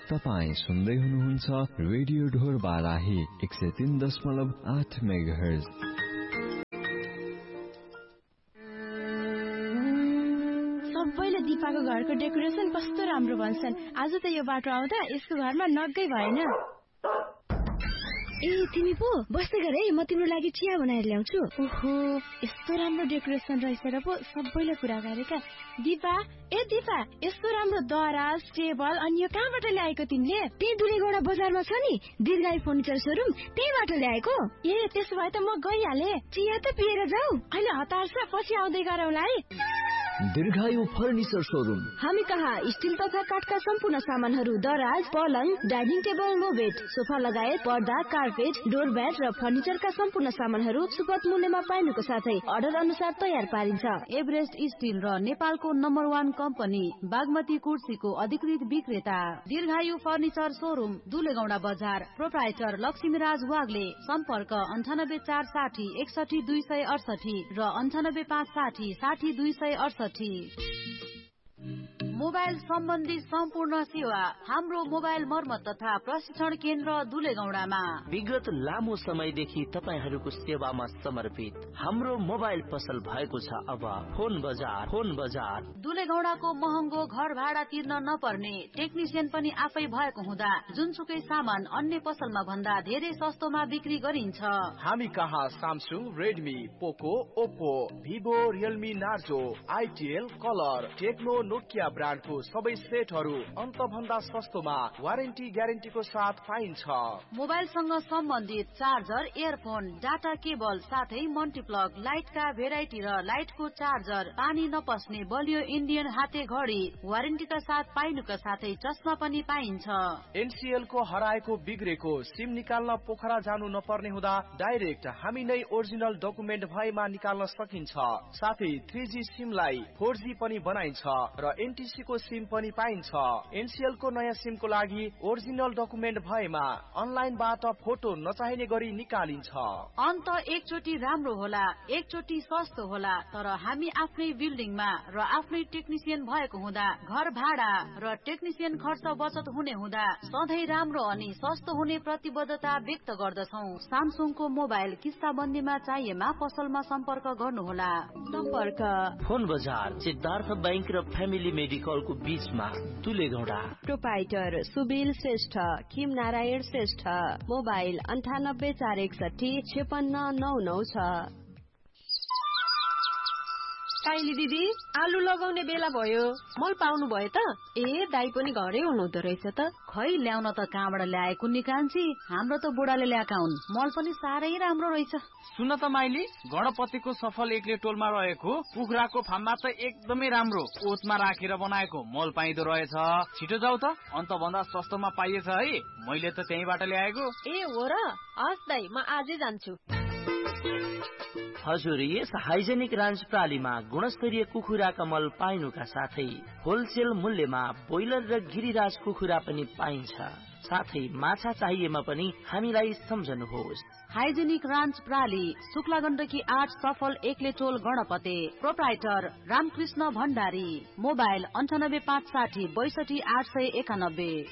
तपाईं सुन्दै हुनुहुन्छ रेडियो ढोर बाराही 103.8 मेगाहर्ज। सबैले दिपाको घरको डेकोरेसन कस्तो राम्रो भन्छन्। आज त यो बाटो आउँदा यसको घरमा नगै भएन। ए तिमी पो बस्दै गर है, म तिम्रो लागि चिया बनाएर ल्याउँछु। ओहो, यस्तो राम्रो डेकोरेसन रहेछ र पो सबैले कुरा गरेका। दिपा, ए दिपा, यस्तो राम्रो दराज, टेबल अनि यो कहाँबाट ल्याएको तिमीले? त्यही दुलेगौडा बजारमा छ नि दीर्घायु फर्निचर सोरुम, त्यहीबाट ल्याएको। ए त्यसो भए त म गइहाले। चिया त पिएर जाऊ। अहिले हतार छ, पछि आउँदै गरौँला है। दीर्घायु फर्निचर सोरुम। हामी कहाँ स्टिल तथा काठका सम्पूर्ण सामानहरू, दराज, पलङ, डाइनिङ टेबल, लोबेट, सोफा लगायत पर्दा, कार्पेट, डोरम्याट र फर्निचरका सम्पूर्ण सामानहरू सुपथ मूल्यमा पाइनुको साथै अर्डर अनुसार तयार पारिन्छ। एभरेस्ट स्टिल र नेपालको नम्बर 1 कम्पनी बागमती कुर्सीको अधिकृत विक्रेता दीर्घायु फर्निचर सोरुम, दुलेगौडा बजार। प्रोप्राइटर लक्ष्मीराज वाग्ले। सम्पर्क 98460 61268 र 98560 60268। मोबाइल सम्बन्धी सम्पूर्ण सेवा हाम्रो मोबाइल मर्मत तथा प्रशिक्षण केन्द्र दुलेगौडामा। विगत लामो समयदेखि तपाईहरूको सेवामा समर्पित हाम्रो मोबाइल पसल भएको छ अब फोन बजार। दुलेगौडाको महँगो घर भाडा तिर्न नपर्ने, टेक्निसियन पनि आफै भएको हुँदा जुनसुकै सामान अन्य पसलमा भन्दा धेरै सस्तोमा बिक्री गरिन्छ। हामी कहाँ सामसुङ, रेडमी, पोको, Oppo, Vivo, Realme, Narzo, आइटिएल, colour, Tecno, Nokia ब्रान्डको सबै सेटहरू अन्त भन्दा सस्तोमा वारेन्टी ग्यारेन्टीको साथ पाइन्छ। मोबाइलसँग सम्बन्धित चार्जर, इयरफोन, डाटा केबल साथै मल्टिप्लग, लाइटका भेराइटी र लाइटको चार्जर, पानी नपस्ने बलियो इन्डियन हाते घडी वारेन्टीका साथ पाइनुका साथै चस्मा पनि पाइन्छ। एनसीएल को हराएको बिग्रेको सिम निकाल्न पोखरा जानु नपर्ने हुँदा डाइरेक्ट हामी नै ओरिजिनल डकुमेन्ट भएमा निकाल्न सकिन्छ। साथै 3G सिमलाई 4G पनि बनाइन्छ र एनटीसी को सिम पनि पाइन्छ। एनसीएल को नयाँ सिम को लागि ओरिजिनल डकुमेन्ट भएमा अनलाइनबाट फोटो नचाहिने गरी निकालिन्छ। अन्त एकचोटि राम्रो होला, एकचोटि सस्तो होला, तर हामी आफ्नै बिल्डिङमा र आफ्नै टेक्निसियन भएको हुँदा घर भाडा र टेक्निसियन खर्च बचत हुने हुँदा सधैँ राम्रो अनि सस्तो हुने प्रतिबद्धता व्यक्त गर्दछौ। सामसुङको मोबाइल किस्ताबन्दीमा चाहिएमा पसलमा सम्पर्क गर्नुहोला। सम्पर्क फोन बजार, सिद्धार्थ बैंक र फ्यामिली मेडिकलको बीचमा, दुलेगौडा। प्रोप्राइटर सुबिल श्रेष्ठ, किम नारायण श्रेष्ठ। मोबाइल 98461 5699 छ। काइली दिदी, आलु लगाउने बेला भयो, मल पाउनु भयो त? ए दाइ पनि घरै हुनुहुँदो रहेछ त। खै ल्याउन त कहाँबाट ल्याएको नि कान्छी, हाम्रो त बुढाले ल्याएका हुन्। मल पनि साह्रै राम्रो रहेछ। सुन त माइली, गणपतिको सफल एक्ले टोलमा रहेको कुखुराको फार्ममा त एकदमै राम्रो ओतमा राखेर बनाएको मल पाइदो रहेछ। छिटो जाऊ त, अन्त भन्दा सस्तोमा पाइएछ है। मैले त त्यहीबाट ल्याएको। ए हो र? हस् दाइ, म आजै जान्छु। हजुर, यस हाइजेनिक रान्च प्रालीमा गुणस्तरीय कुखुराका मल पाइनुका साथै होलसेल मूल्यमा ब्रोइलर र गिरिराज कुखुरा पनि पाइन्छ। साथै माछा चाहिएमा पनि हामीलाई सम्झनुहोस्। हाइजेनिक रान्च प्राली, शुक्ला गण्डकी 8 सफल एक्ले टोल गणपते। प्रोप्राइटर रामकृष्ण भण्डारी। मोबाइल 98560 62 891।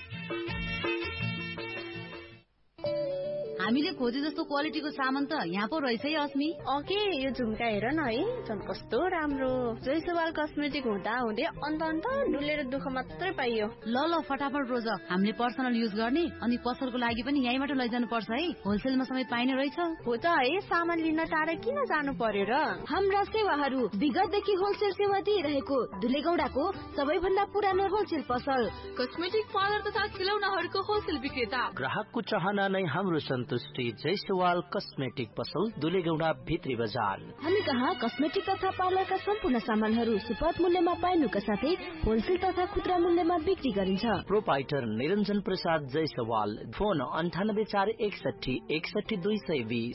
हामीले खोजे जस्तो क्वालिटीको सामान त यहाँ पो रहेछ है अस्मी। ओके, यो झुम्का हेर न है, झन् कस्तो राम्रो। जयसवाल कस्मेटिक हुँदा हुँदै अन्त डुलेर दुःख मात्रै पाइयो। ल फटाफट रोज, हामीले पर्सनल युज गर्ने अनि पसलको लागि पनि यहीँबाट लैजानु पर्छ है। होलसेलमा समेत पाइने रहेछ। हो त है, सामान लिन टाढा किन जानु पर्यो र? हाम्रा सेवाहरू विगतदेखि होलसेल सेवा दिइरहेको दुलेगौडाको सबैभन्दा पुरानो होलसेल पसल, कस्मेटिक पार्लर तथा खिलौनाहरूको होलसेल विक्रेता। ग्राहकको चाहना नै हाम्रो सन्तुष्टि। जयसवाल कस्मेटिक पसल, दुलेगौडा भित्री बजार। हामी कहाँ कस्मेटिक तथा पार्लरका सम्पूर्ण सामानहरू सुपथ मूल्यमा पाइनुका साथै होलसेल तथा खुद्रा मूल्यमा बिक्री गरिन्छ। प्रोप्राइटर निरञ्जन प्रसाद जयसवाल। फोन 98461 61 220।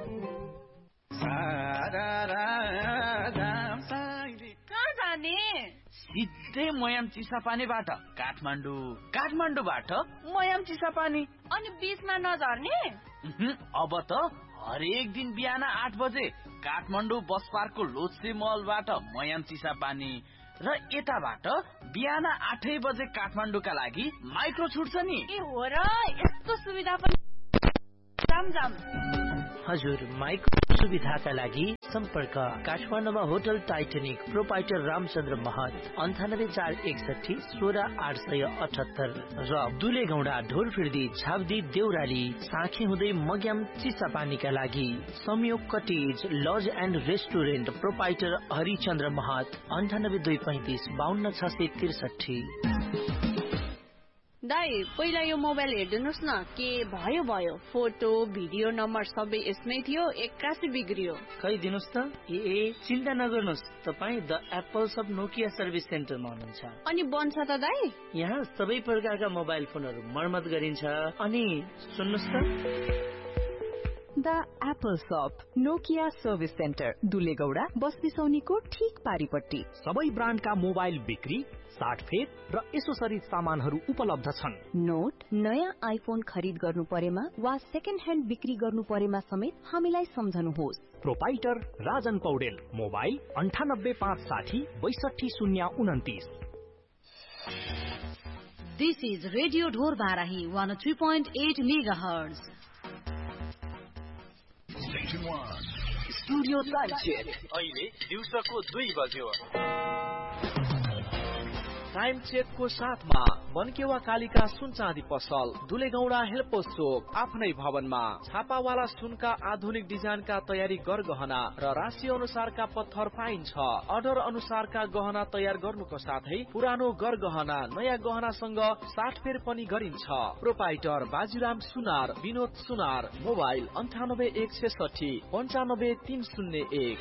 कहाँ जाने? सिधै मयाम चिसापानीबाट काठमाडौँबाट मयाम चिसापानी। अनि बीचमा नझर्ने? अब त हरेक दिन बिहान 8 बजे काठमाडौँ बस पार्कको लोत्से मलबाट मयाम चिसापानी, र यताबाट बिहान 8 बजे काठमाडौँका लागि माइक्रो छुट्छ नि। ए हो र, यस्तो सुविधा पनि जाम। हजुर, माइक्रो सुविधाका लागि सम्पर्क काठमाडौँमा होटल टाइटेनिक, प्रोपाइटर रामचन्द्र महत, 9841 16878 र दुलेगौडा, ढोरफिर्दी, झाब्दी, देउराली, साँखी हुँदै मग्याम चिसापानीका लागि संयोग cottage laws and restaurant, proprietor Harichandra महत, 9825 52663। दाइ, पहिला यो मोबाइल हेर्दिनुहोस् न, के भयो फोटो भिडियो नम्बर सबै यसमै थियो, 81 बिग्रियो। खै दिनुहोस् त। ए चिन्ता नगर्नुहोस्, तपाईँ the apples of Nokia service सेन्टरमा हुनुहुन्छ। अनि बन्छ त दाइ? यहाँ सबै प्रकारका मोबाइल फोनहरू मर्मत गरिन्छ। अनि सुन्नुहोस् त, द एप्पल शप नोकिया सर्भिस सेन्टर, दुलेगौडा, बस्तीसौनीको ठीक पारिपट्टि। सबै ब्रान्डका मोबाइल बिक्री, साटफेर र एसोसरिज सामानहरू उपलब्ध छन्। नोट, नयाँ आइफोन खरिद गर्नु परेमा वा सेकेन्ड ह्यान्ड बिक्री गर्नु परेमा समेत हामीलाई सम्झनुहोस्। Proprietor Rajan Paudel, mobile 98560 62029। This is Radio ढोर Barahi 103.8 megahertz. Studio time check अहिले दिउँसोको 2 बज्यो। टाइम चेकको साथमा मनकेवा कालिका सुन चाँदी पसल, दुलेगौडा हेल्पोस चोक, आफ्नै भवनमा छापावाला सुनका आधुनिक डिजाइनका तयारी गरगहना र राशि अनुसारका पत्थर पाइन्छ। अर्डर अनुसारका गहना तयार गर्नुको साथै पुरानो गरगहना नयाँ गहनासँग साटफेर पनि गरिन्छ। प्रोपाइटर बाजुराम सुनार, विनोद सुनार, मोबाइल 98160 95301।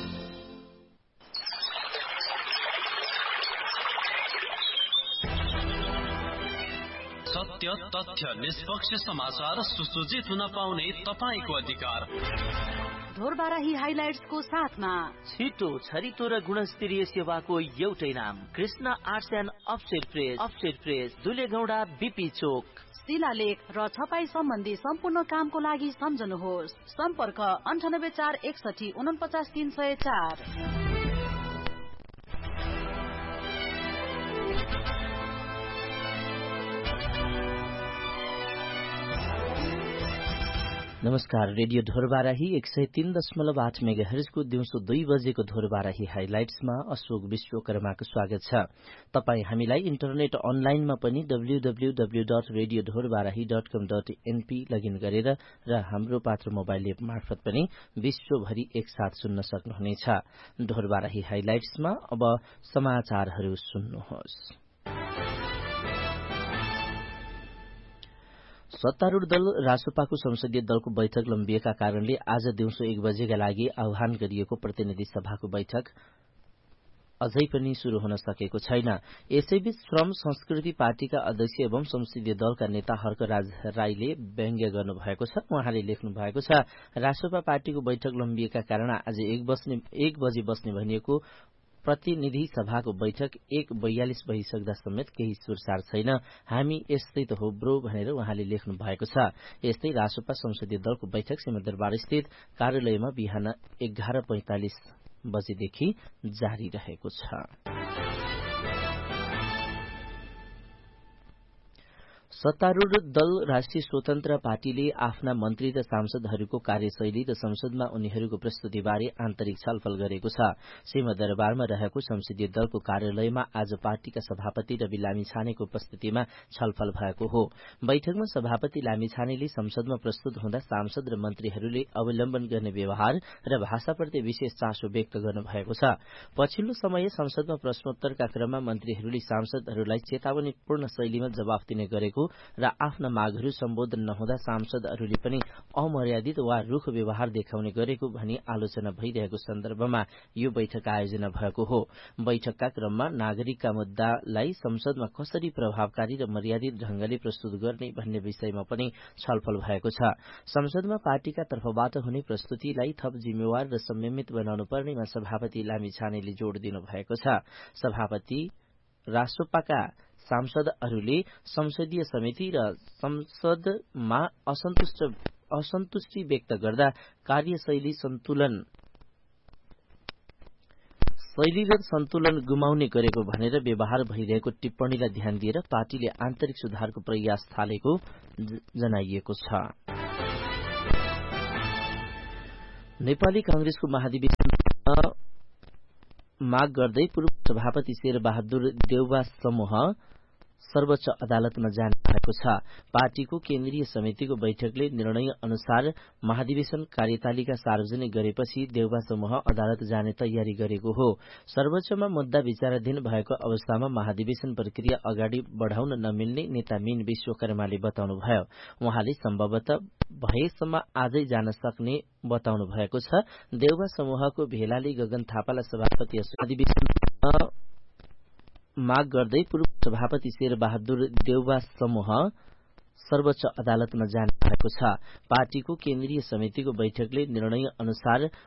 सत्य, तथ्य, निष्पक्ष समाचार सुसज्जित हुन पाउने तपाईको अधिकार। ढोरबाराही हाइलाइट्सको साथमा छिटो, छरितो र गुणस्तरीय सेवाको एउटै नाम, Krishna arts and offset press, दुलेगौडा, BP चोक। शिलालेख र छपाई सम्बन्धी सम्पूर्ण कामको लागि सम्झनुहोस्। सम्पर्क 98461 49304। नमस्कार, रेडियो ढोरबाराही 103.8 मेगाहर्जको दिउँसो 2 बजेको ढोरबाराही हाइलाइट्समा अशोक विश्वकर्माको स्वागत छ। तपाईँ हामीलाई इन्टरनेट अनलाइनमा पनि www.radiodhorbarahi.com.np लगइन गरेर र हाम्रो पात्र मोबाइल एप मार्फत पनि विश्वभरि एकसाथ सुन्न सक्नुहुनेछ। ढोरबाराही हाइलाइट्समा अब समाचारहरू सुन्नुहोस्। सत्तारूढ़ दल रासपाको संसदीय दलको बैठक लम्बिएका कारणले आज दिउँसो 1 बजेका लागि आह्वान गरिएको प्रतिनिधि सभाको बैठक अझै पनि शुरू हुन सकेको छैन। यसैबीच श्रम संस्कृति पार्टीका अध्यक्ष एवं संसदीय दलका नेता हर्कराज राईले व्यङ्ग्य गर्नुभएको छ। उहाँले लेख्नु भएको छ, रासपा पार्टीको बैठक लम्बिएका कारण आज 1 बजे बस्ने भनिएको प्रतिनिधि सभाको बैठक 1:42 भइसक्दा समेत केही सुरसार छैन। हामी यस्तै त हो ब्रो भनेर उहाँले लेख्नु भएको छ। यस्तै रासपा संसदीय दलको बैठक सिंहदरबार स्थित कार्यालयमा बिहान 11:45 बजेदेखि जारी रहेको छ। सत्तारूढ़ दल राष्ट्रिय स्वतन्त्र पार्टीले आफ्ना मन्त्री र सांसदहरूको कार्यशैली र संसदमा उनीहरूको प्रस्तुतिबारे आन्तरिक छलफल गरेको छ। सिंहदरबारमा रहेको संसदीय दलको कार्यालयमा आज पार्टीका सभापति रवि लामिछानेको उपस्थितिमा छलफल भएको हो। बैठकमा सभापति लामिछानेले संसदमा प्रस्तुत हुँदा सांसद र मन्त्रीहरूले अवलम्बन गर्ने व्यवहार र भाषाप्रति विशेष चासो व्यक्त गर्नुभएको छ। पछिल्लो समय संसदमा प्रश्नोत्तरका क्रममा मन्त्रीहरूले सांसदहरूलाई चेतावनीपूर्ण शैलीमा जवाफ दिने गरेको र आफ्ना मागहरू सम्बोधन नहुँदा सांसदहरूले पनि अमर्यादित वा रूख व्यवहार देखाउने गरेको भनी आलोचना भइरहेको सन्दर्भमा यो बैठक आयोजना भएको हो। बैठकका क्रममा नागरिकका मुद्दालाई संसदमा कसरी प्रभावकारी र मर्यादित ढंगले प्रस्तुत गर्ने भन्ने विषयमा पनि छलफल भएको छ। संसदमा पार्टीका तर्फबाट हुने प्रस्तुतिलाई थप जिम्मेवार र संयमित बनाउनु पर्नेमा सभापति लामिछानेले जोड़ दिनु भएको छ। सभापति रासपाका सांसदहरूले संसदीय समिति र संसदमा असन्तुष्टि व्यक्त गर्दा कार्यशैली शैली र सन्तुलन गुमाउने गरेको भनेर व्यवहार भइरहेको टिप्पणीलाई ध्यान दिएर पार्टीले आन्तरिक सुधारको प्रयास थालेको जनाइएको छ। नेपाली कांग्रेसको महाधिवेशनमा माग गर्दै पूर्व सभापति शेरबहादुर देउवा समूह सर्वोच्च अदालतमा जाने भएको छ। पार्टीको केन्द्रीय समितिको बैठकले निर्णय अनुसार महाधिवेशन कार्यतालिका सार्वजनिक गरेपछि देउवा समूह अदालत जाने तयारी गरेको हो। सर्वोच्चमा मुद्दा विचाराधीन भएको अवस्थामा महाधिवेशन प्रक्रिया अगाडि बढ़ाउन नमिल्ने नेता मीन विश्वकर्माले बताउनुभयो। उहाँले सम्भवतः भएसम्म आजै जान सक्ने बताउनु भएको छ। देउवा समूहको भेलाले गगन थापालाई सभापति अधिवेशनमा माग गर्दै पूर्व सभापति शेरबहादुर देउवा समूह सर्वोच्च अदालतमा जाने भएको छ। पार्टीको केन्द्रीय समितिको बैठकले निर्णय अनुसार